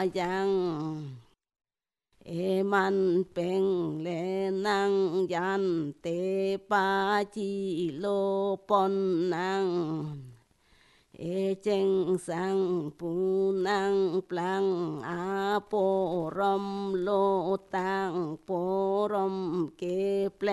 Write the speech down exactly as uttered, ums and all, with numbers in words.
yang e man peng le nang yan te pa chi lo pon nang e cheng sang pu nang plang a po rom lo tang po rom ke